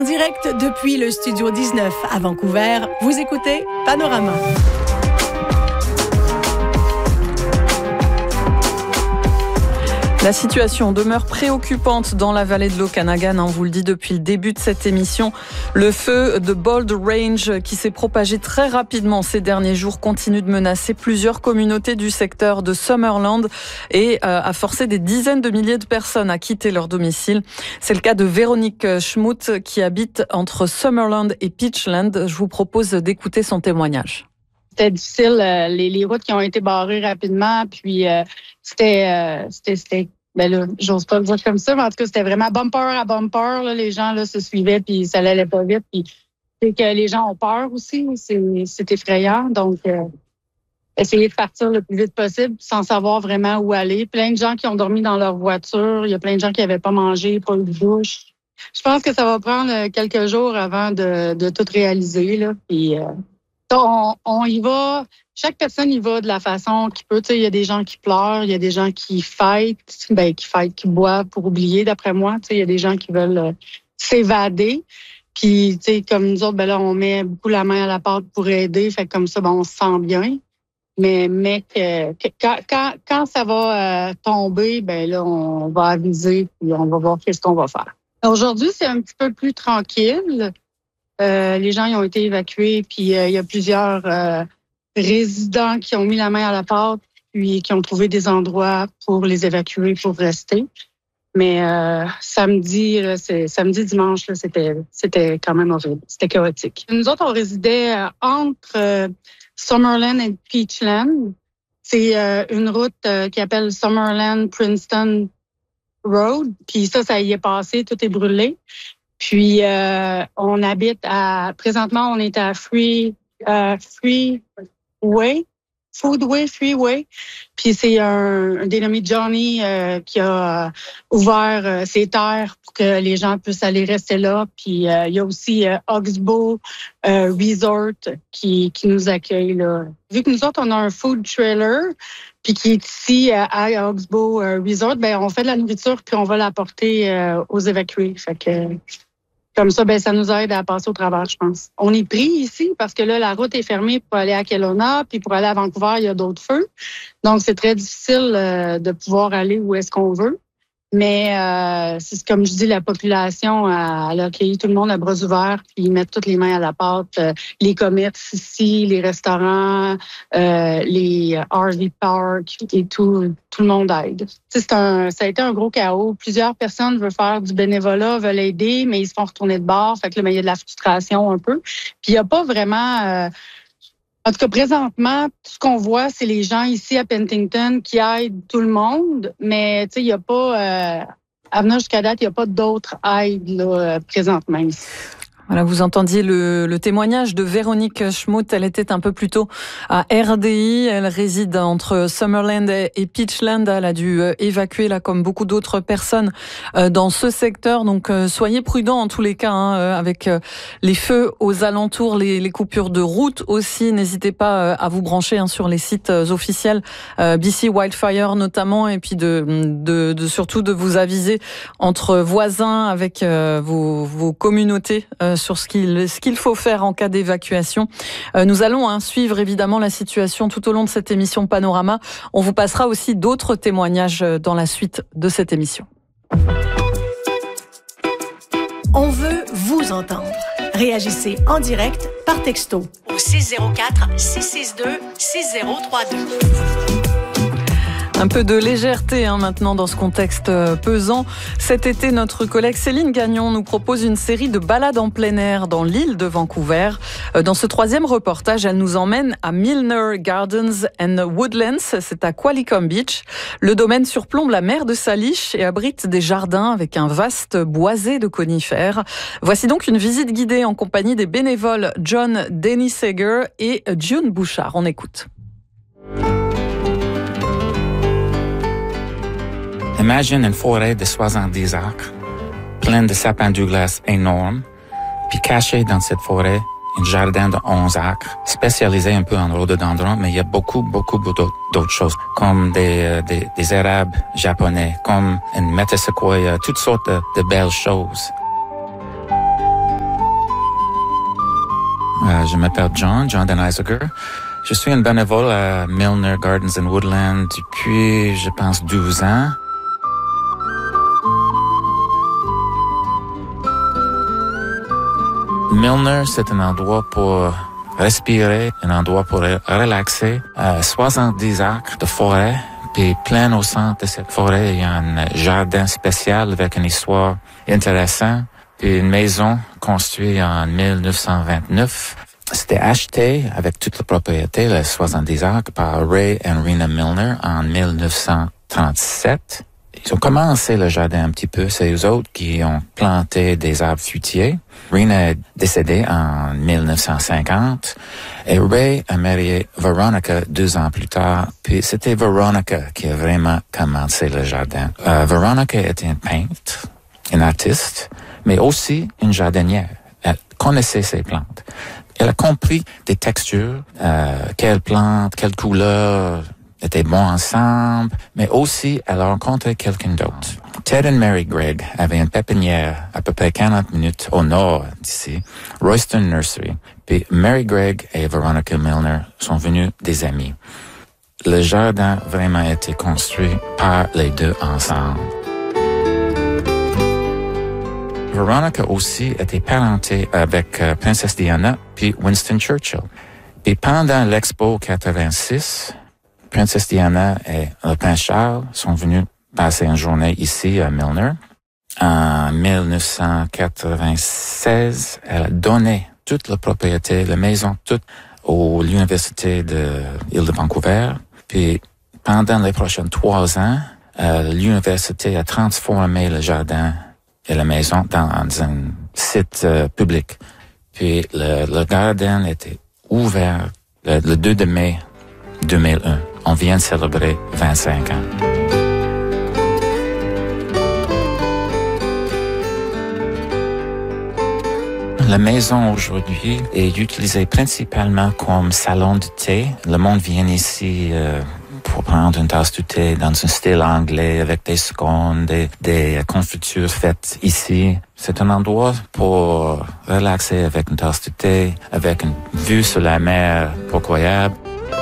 Direct depuis le Studio 19 à Vancouver, vous écoutez Panorama. La situation demeure préoccupante dans la vallée de l'Okanagan, on vous le dit depuis le début de cette émission. Le feu de Bold Range qui s'est propagé très rapidement ces derniers jours continue de menacer plusieurs communautés du secteur de Summerland et a forcé des dizaines de milliers de personnes à quitter leur domicile. C'est le cas de Véronique Schmutt qui habite entre Summerland et Peachland. Je vous propose d'écouter son témoignage. C'était difficile, les routes qui ont été barrées rapidement, puis c'était ben là, j'ose pas le dire comme ça, mais en tout cas, c'était vraiment bumper à bumper, là, les gens là se suivaient, puis ça allait pas vite, puis c'est que les gens ont peur aussi, c'est effrayant, donc essayer de partir le plus vite possible sans savoir vraiment où aller. Plein de gens qui ont dormi dans leur voiture, il y a plein de gens qui n'avaient pas mangé, pas eu de douche. Je pense que ça va prendre quelques jours avant de tout réaliser, là, puis on y va, chaque personne y va de la façon qu'il peut. Tu sais, il y a des gens qui pleurent, il y a des gens qui fêtent, qui boivent pour oublier, d'après moi. Tu sais, il y a des gens qui veulent s'évader. Puis, tu sais, comme nous autres, ben là, on met beaucoup la main à la pâte pour aider. Fait que comme ça, ben, on se sent bien. Mais quand ça va tomber, ben là, on va aviser puis on va voir qu'est-ce qu'on va faire. Aujourd'hui, c'est un petit peu plus tranquille. Les gens ils ont été évacués, puis il y a plusieurs résidents qui ont mis la main à la pâte, puis qui ont trouvé des endroits pour les évacuer, pour rester. Mais samedi, dimanche, là, c'était quand même horrible. C'était chaotique. Nous autres, on résidait entre Summerland et Peachland. C'est une route qui s'appelle Summerland-Princeton Road. Puis ça y est passé, tout est brûlé. Puis on habite présentement on est à Foodway. Puis c'est un dénommé Johnny qui a ouvert ses terres pour que les gens puissent aller rester là. Puis il y a aussi Oxbow Resort qui nous accueille là. Vu que nous autres on a un food trailer puis qui est ici à Oxbow Resort, ben on fait de la nourriture puis on va l'apporter aux évacués. Fait que comme ça, ben ça nous aide à passer au travers, je pense. On est pris ici parce que là, la route est fermée pour aller à Kelowna, puis pour aller à Vancouver, il y a d'autres feux. Donc, c'est très difficile de pouvoir aller où est-ce qu'on veut. Mais c'est comme je dis, la population, elle a accueilli tout le monde à bras ouverts, puis ils mettent toutes les mains à la pâte. Les commerces ici, les restaurants, les RV parks et tout le monde aide. Ça a été un gros chaos. Plusieurs personnes veulent faire du bénévolat, veulent aider, mais ils se font retourner de bord. Fait que là, il y a de la frustration un peu. Puis il n'y a pas vraiment... En tout cas, présentement, tout ce qu'on voit, c'est les gens ici à Penticton qui aident tout le monde, mais tu sais, il n'y a pas, à venir jusqu'à date, il n'y a pas d'autres aides là, présentement ici. Voilà, vous entendiez le témoignage de Véronique Schmutt. Elle était un peu plus tôt à RDI. Elle réside entre Summerland et Peachland. Elle a dû évacuer, là, comme beaucoup d'autres personnes dans ce secteur. Donc, soyez prudents en tous les cas, avec les feux aux alentours, les coupures de route aussi. N'hésitez pas à vous brancher sur les sites officiels BC Wildfire notamment, et puis surtout de vous aviser entre voisins avec vos communautés sur ce qu'il faut faire en cas d'évacuation. Nous allons suivre évidemment la situation tout au long de cette émission Panorama. On vous passera aussi d'autres témoignages dans la suite de cette émission. On veut vous entendre. Réagissez en direct par texto au 604-662-6032. Un peu de légèreté maintenant dans ce contexte pesant. Cet été, notre collègue Céline Gagnon nous propose une série de balades en plein air dans l'île de Vancouver. Dans ce troisième reportage, elle nous emmène à Milner Gardens and Woodlands. C'est à Qualicum Beach. Le domaine surplombe la mer de Salish et abrite des jardins avec un vaste boisé de conifères. Voici donc une visite guidée en compagnie des bénévoles John Denny-Seger et June Bouchard. On écoute. Imagine une forêt de 70 acres, pleine de sapins Douglas énormes, puis caché dans cette forêt, un jardin de 11 acres, spécialisé un peu en rhododendron, mais il y a beaucoup d'autres choses, comme des érables japonais, comme une metasequoia, toutes sortes de belles choses. Je m'appelle John Denisiger. Je suis un bénévole à Milner Gardens and Woodland depuis, je pense, 12 ans. Milner, c'est un endroit pour respirer, un endroit pour relaxer. 70 acres de forêt, puis plein au centre de cette forêt, il y a un jardin spécial avec une histoire intéressante, puis une maison construite en 1929. C'était acheté avec toute la propriété, les 70 acres, par Ray et Rena Milner en 1937. Ils ont commencé le jardin un petit peu. C'est eux autres qui ont planté des arbres fruitiers. Rena est décédée en 1950 et Ray a marié Veronica 2 ans plus tard. Puis c'était Veronica qui a vraiment commencé le jardin. Veronica était une peintre, une artiste, mais aussi une jardinière. Elle connaissait ses plantes. Elle a compris des textures, quelles plantes, quelles couleurs étaient bons ensemble, mais aussi elle a rencontré quelqu'un d'autre. Ted et Mary Gregg avaient une pépinière à peu près 40 minutes au nord d'ici, Royston Nursery. Puis Mary Gregg et Veronica Milner sont venus des amis. Le jardin a vraiment été construit par les deux ensemble. Veronica aussi était parentée avec Princesse Diana puis Winston Churchill. Puis pendant l'Expo 86, Princesse Diana et le prince Charles sont venus passer une journée ici à Milner. En 1996, elle a donné toute la propriété, la maison, toute à l'Université de l'île de Vancouver. Puis pendant les prochains 3 ans, l'université a transformé le jardin et la maison dans un site public. Puis le jardin était ouvert le 2 de mai 2001. On vient de célébrer 25 ans. La maison aujourd'hui est utilisée principalement comme salon de thé. Le monde vient ici pour prendre une tasse de thé dans un style anglais avec des scones, des confitures faites ici. C'est un endroit pour relaxer avec une tasse de thé, avec une vue sur la mer incroyable.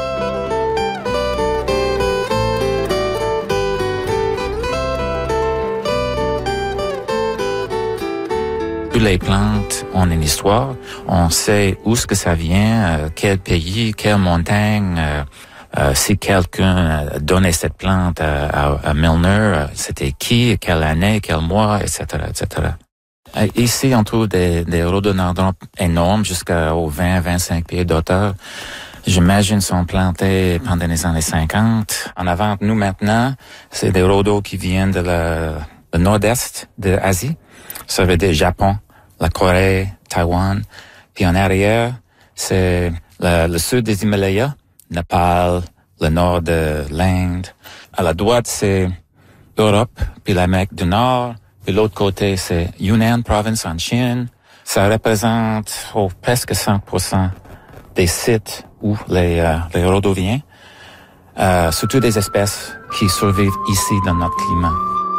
Les plantes ont une histoire. On sait où est-ce que ça vient, quel pays, quelle montagne. Si quelqu'un a donné cette plante à Milner, c'était qui, quelle année, quel mois, etc., etc. Ici, on trouve des rhododendrons énormes jusqu'aux 20-25 pieds d'auteur. J'imagine sont plantés pendant les années 50. En avant de nous maintenant, c'est des rhodos qui viennent de le nord-est de l'Asie. Ça veut dire Japon, la Corée, Taïwan. Puis en arrière, c'est le sud des Himalayas, Népal, le nord de l'Inde. À la droite, c'est l'Europe, puis l'Amérique du Nord. Puis l'autre côté, c'est Yunnan Province en Chine. Ça représente presque 100% des sites où les rhodoviens, surtout des espèces qui survivent ici dans notre climat.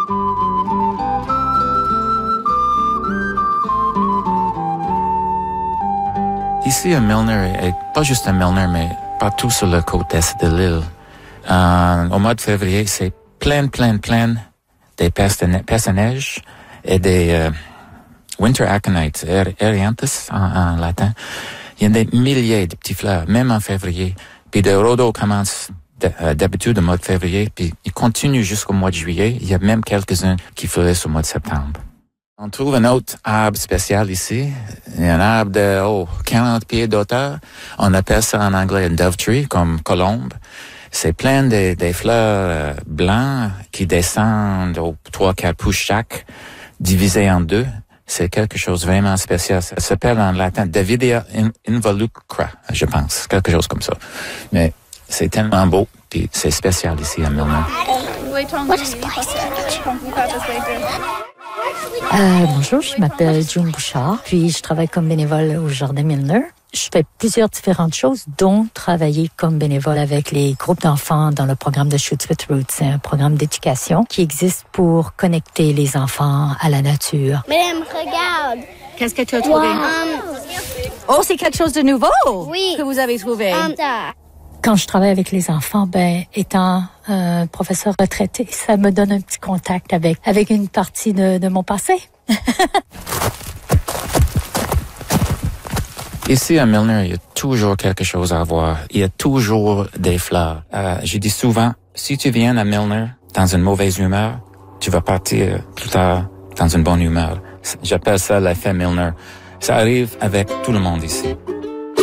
Ici, à Milner, et pas juste à Milner, mais partout sur la côte est de l'île. Au mois de février, c'est plein des pestes à neige et des winter aconites, erianthus en latin. Il y a des milliers de petits fleurs, même en février. Puis le rhodo commence d'habitude au mois de février, puis il continue jusqu'au mois de juillet. Il y a même quelques-uns qui fleurissent au mois de septembre. On trouve un autre arbre spécial ici, un arbre de 40 pieds d'auteur. On appelle ça en anglais un dove tree, comme colombe. C'est plein des fleurs blancs qui descendent aux 3-4 pouces chaque, divisées en 2. C'est quelque chose de vraiment spécial. Ça s'appelle en latin Davidea involucra, je pense, quelque chose comme ça. Mais c'est tellement beau, puis c'est spécial ici à Milner. Bonjour, je m'appelle June Bouchard, puis je travaille comme bénévole au Jardin Milner. Je fais plusieurs différentes choses, dont travailler comme bénévole avec les groupes d'enfants dans le programme de Shoots with Roots. C'est un programme d'éducation qui existe pour connecter les enfants à la nature. Madame, regarde! Qu'est-ce que tu as trouvé? Oh, c'est quelque chose de nouveau Oui. que vous avez trouvé. Quand je travaille avec les enfants, étant professeur retraité, ça me donne un petit contact avec une partie de mon passé. Ici à Milner, il y a toujours quelque chose à voir. Il y a toujours des fleurs. Je dis souvent, si tu viens à Milner dans une mauvaise humeur, tu vas partir plus tard dans une bonne humeur. J'appelle ça l'effet Milner. Ça arrive avec tout le monde ici.